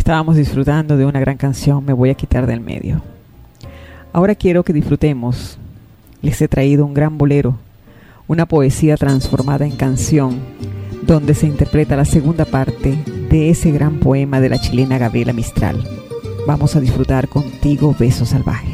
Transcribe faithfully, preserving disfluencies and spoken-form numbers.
Estábamos disfrutando de una gran canción, Me voy a quitar del medio. Ahora quiero que disfrutemos. Les he traído un gran bolero, una poesía transformada en canción, donde se interpreta la segunda parte de ese gran poema de la chilena Gabriela Mistral. Vamos a disfrutar contigo, Beso Salvaje.